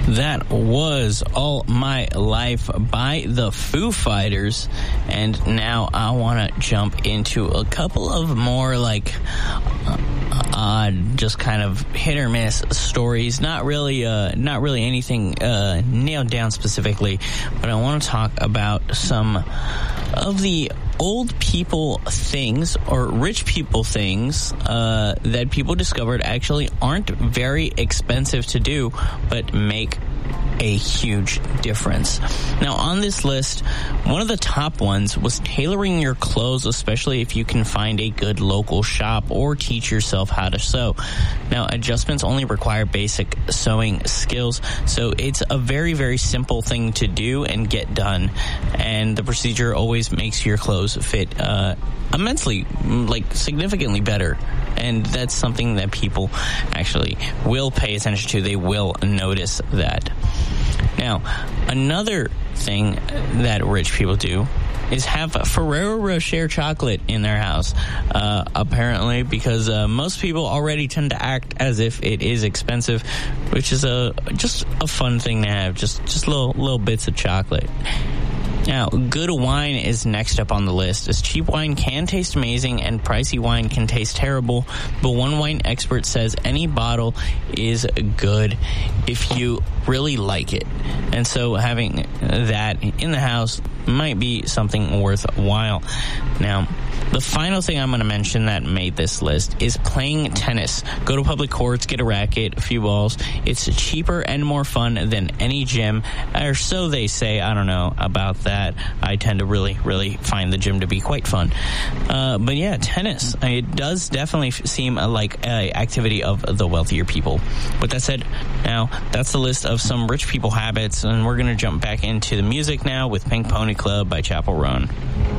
That was All My Life by the Foo Fighters. And now I want to jump into a couple of more like odd, just kind of hit or miss stories. Not really anything nailed down specifically, but I want to talk about some of the old people things or rich people things that people discovered actually aren't very expensive to do, but make a huge difference. Now, on this list, one of the top ones was tailoring your clothes, especially if you can find a good local shop or teach yourself how to sew. Now, adjustments only require basic sewing skills, so it's a very, very simple thing to do and get done. And the procedure always makes your clothes fit immensely, like significantly better. And that's something that people actually will pay attention to. They will notice that. Now, another thing that rich people do is have Ferrero Rocher chocolate in their house, apparently, because most people already tend to act as if it is expensive, which is just a fun thing to have, just little bits of chocolate. Now, good wine is next up on the list, as cheap wine can taste amazing and pricey wine can taste terrible, but one wine expert says any bottle is good if you really like it. And so having that in the house might be something worthwhile. Now, the final thing I'm going to mention that made this list is playing tennis. Go to public courts, get a racket, a few balls. It's cheaper and more fun than any gym, or so they say. I don't know about that. I tend to really find the gym to be quite fun. But yeah, tennis. It does definitely seem like an activity of the wealthier people. With that said, now that's the list of some rich people habits, and we're going to jump back into the music now with Pink Pony Club by Chapel Roan.